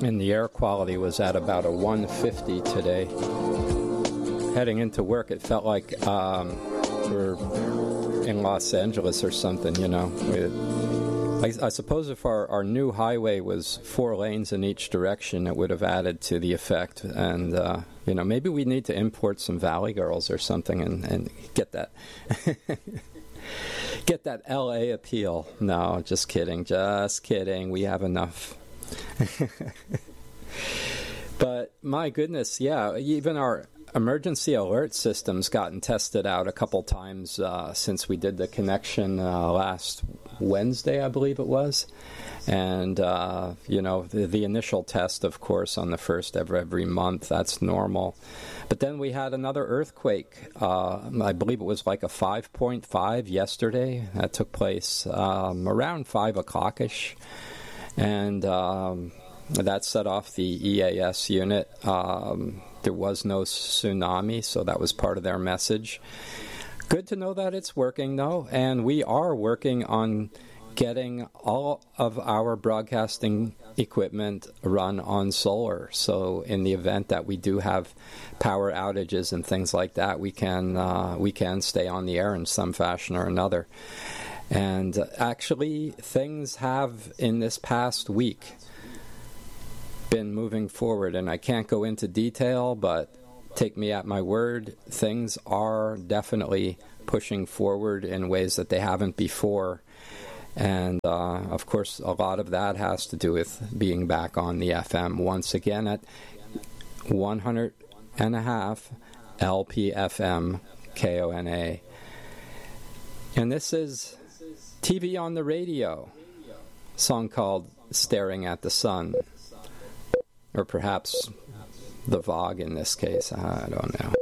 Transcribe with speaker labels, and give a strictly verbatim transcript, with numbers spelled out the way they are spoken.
Speaker 1: and the air quality was at about a one fifty today. Heading into work, it felt like um, we're in Los Angeles or something, you know. It, I, I suppose if our, our new highway was four lanes in each direction, it would have added to the effect. And, uh, you know, maybe we need to import some Valley Girls or something and, and get that get that L A appeal. No, just kidding, just kidding. We have enough. But my goodness, yeah, even our emergency alert system's gotten tested out a couple times uh, since we did the connection uh, last Wednesday, I believe it was. And, uh, you know, the, the initial test, of course, on the first of every month, that's normal. But then we had another earthquake. Uh, I believe it was like a five point five yesterday. That took place um, around five o'clock-ish. And um, that set off the E A S unit. Um, there was no tsunami, so that was part of their message. Good to know that it's working, though, and we are working on getting all of our broadcasting equipment run on solar. So in the event that we do have power outages and things like that, we can uh, we can stay on the air in some fashion or another. And uh, actually, things have, in this past week, been moving forward, and I can't go into detail, but take me at my word, things are definitely pushing forward in ways that they haven't before. And uh, of course, a lot of that has to do with being back on the F M once again at one hundred and a half L P F M K O N A. And this is T V on the Radio, a song called Staring at the Sun. Or perhaps the Vogue in this case, I don't know.